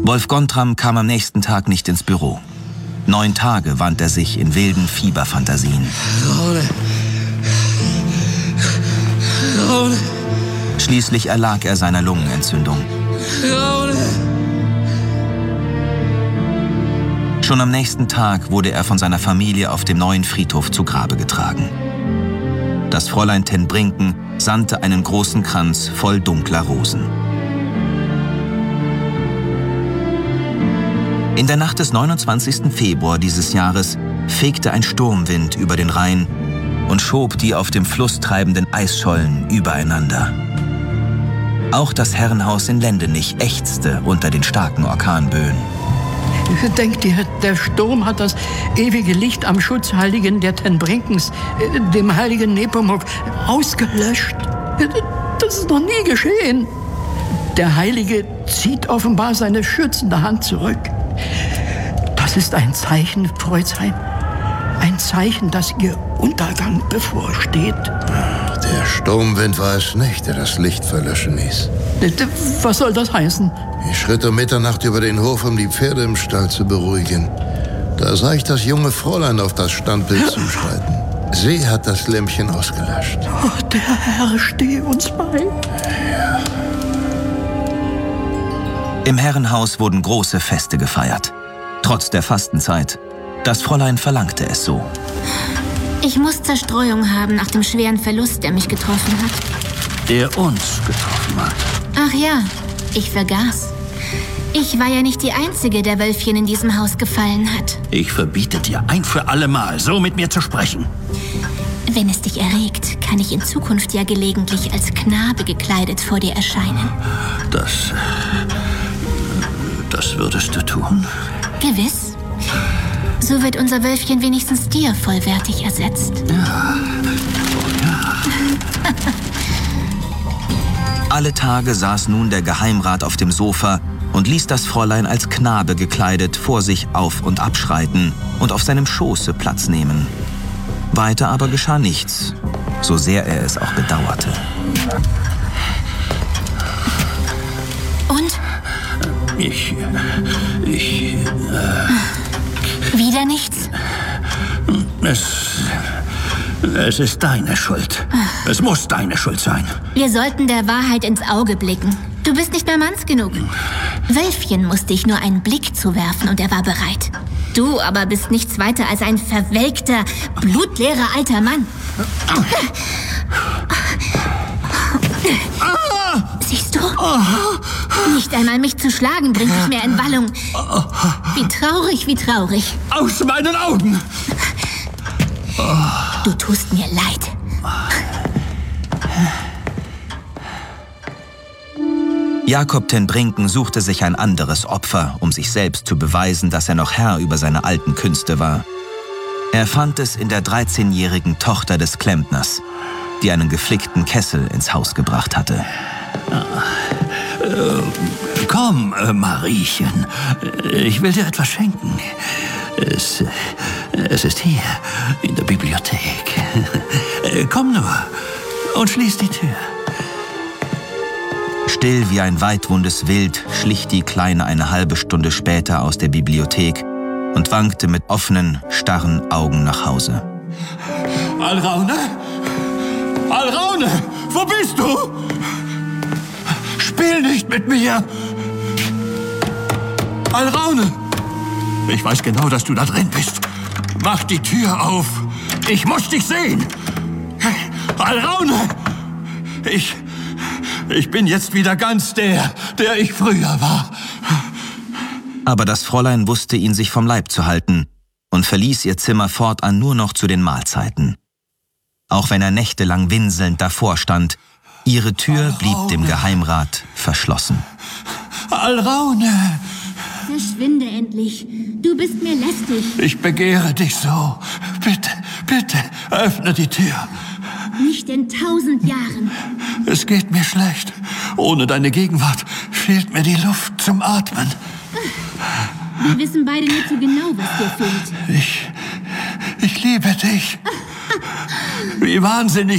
Wolf Gontram kam am nächsten Tag nicht ins Büro. 9 Tage wand er sich in wilden Fieberfantasien. Raune. Schließlich erlag er seiner Lungenentzündung. Raune. Schon am nächsten Tag wurde er von seiner Familie auf dem neuen Friedhof zu Grabe getragen. Das Fräulein ten Brinken sandte einen großen Kranz voll dunkler Rosen. In der Nacht des 29. Februar dieses Jahres fegte ein Sturmwind über den Rhein und schob die auf dem Fluss treibenden Eisschollen übereinander. Auch das Herrenhaus in Lendenich ächzte unter den starken Orkanböen. Denkt ihr, der Sturm hat das ewige Licht am Schutzheiligen der ten Brinkens, dem heiligen Nepomuk, ausgelöscht? Das ist noch nie geschehen. Der Heilige zieht offenbar seine schützende Hand zurück. Das ist ein Zeichen, Freuzheim. Ein Zeichen, dass ihr Untergang bevorsteht. Der Sturmwind war es nicht, der das Licht verlöschen ließ. Was soll das heißen? Ich schritt um Mitternacht über den Hof, um die Pferde im Stall zu beruhigen. Da sah ich das junge Fräulein auf das Standbild zuschreiten. Sie hat das Lämpchen ausgelöscht. Oh, der Herr stehe uns bei. Ja. Im Herrenhaus wurden große Feste gefeiert. Trotz der Fastenzeit. Das Fräulein verlangte es so. Ich muss Zerstreuung haben nach dem schweren Verlust, der mich getroffen hat. Der uns getroffen hat. Ach ja, ich vergaß. Ich war ja nicht die Einzige, der Wölfchen in diesem Haus gefallen hat. Ich verbiete dir ein für alle Mal, so mit mir zu sprechen. Wenn es dich erregt, kann ich in Zukunft ja gelegentlich als Knabe gekleidet vor dir erscheinen. Das würdest du tun? Gewiss. So wird unser Wölfchen wenigstens dir vollwertig ersetzt. Ja. Alle Tage saß nun der Geheimrat auf dem Sofa und ließ das Fräulein als Knabe gekleidet vor sich auf- und abschreiten und auf seinem Schoße Platz nehmen. Weiter aber geschah nichts, so sehr er es auch bedauerte. Und? Wieder nichts? Es ist deine Schuld. Es muss deine Schuld sein. Wir sollten der Wahrheit ins Auge blicken. Du bist nicht mehr manns genug. Wölfchen musste ich nur einen Blick zuwerfen und er war bereit. Du aber bist nichts weiter als ein verwelkter, blutleerer alter Mann. Siehst du? Nicht einmal mich zu schlagen bringt dich mehr in Wallung. Wie traurig, wie traurig. Aus meinen Augen! Du tust mir leid. Jakob ten Brinken suchte sich ein anderes Opfer, um sich selbst zu beweisen, dass er noch Herr über seine alten Künste war. Er fand es in der 13-jährigen Tochter des Klempners, die einen geflickten Kessel ins Haus gebracht hatte. Komm, Mariechen, ich will dir etwas schenken. Es ist hier, in der Bibliothek. Komm nur und schließ die Tür. Still wie ein weidwundes Wild schlich die Kleine eine halbe Stunde später aus der Bibliothek und wankte mit offenen, starren Augen nach Hause. Alraune? Alraune, wo bist du? Spiel nicht mit mir! Alraune! Ich weiß genau, dass du da drin bist. Mach die Tür auf. Ich muss dich sehen. Alraune! Ich bin jetzt wieder ganz der ich früher war. Aber das Fräulein wusste ihn sich vom Leib zu halten und verließ ihr Zimmer fortan nur noch zu den Mahlzeiten. Auch wenn er nächtelang winselnd davor stand, ihre Tür blieb dem Geheimrat verschlossen. Alraune! Verschwinde endlich. Du bist mir lästig. Ich begehre dich so. Bitte, bitte, öffne die Tür. Nicht in 1000 Jahren. Es geht mir schlecht. Ohne deine Gegenwart fehlt mir die Luft zum Atmen. Wir wissen beide nur zu genau, was dir fehlt. Ich liebe dich. Wie wahnsinnig